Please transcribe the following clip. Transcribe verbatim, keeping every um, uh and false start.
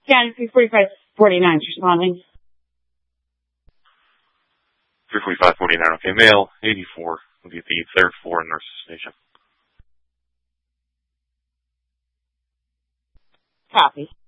County three forty-five forty-nine is responding. three forty-five forty-nine, okay. Male, eighty-four. We'll get the third floor nurse station. Copy.